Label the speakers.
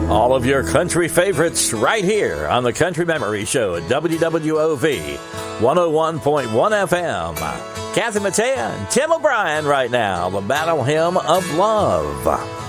Speaker 1: All of your country favorites right here on the Country Memory Show at WWOV 101.1 FM. Kathy Mattea and Tim O'Brien right now, the Battle Hymn of Love.